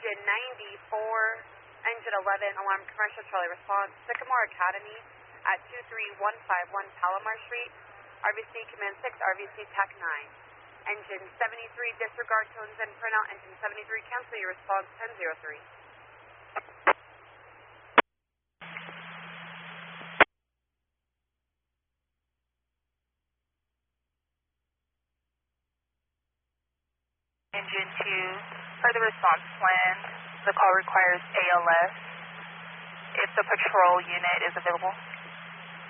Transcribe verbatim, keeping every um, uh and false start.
Engine ninety-four, Engine eleven, alarm commercial Charlie response, Sycamore Academy at two three one five one Palomar Street, R V C Command six, R V C Tech nine. Engine seventy-three, disregard tones and printout. Engine seventy-three, cancel your response, ten zero three. Engine two, per the response plan, the call requires A L S. If the patrol unit is available.